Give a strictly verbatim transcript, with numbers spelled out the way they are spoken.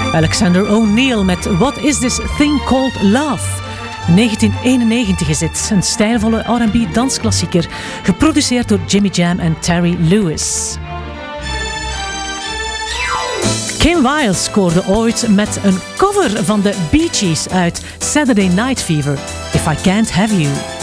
Alexander O'Neal met What Is This Thing Called Love? negentien eenennegentig is dit, een stijlvolle R en B dansklassieker, geproduceerd door Jimmy Jam en Terry Lewis. Kim Wilde scoorde ooit met een cover van de Bee Gees uit Saturday Night Fever, If I Can't Have You.